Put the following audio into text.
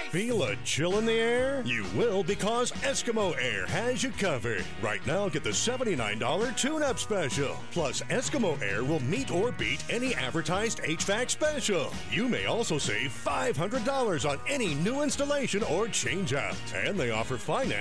Feel a chill in the air? You will because Eskimo Air has you covered. Right now, get the $79 tune-up special. Plus, Eskimo Air will meet or beat any advertised HVAC special. You may also save $500 on any new installation or change-out. And they offer finance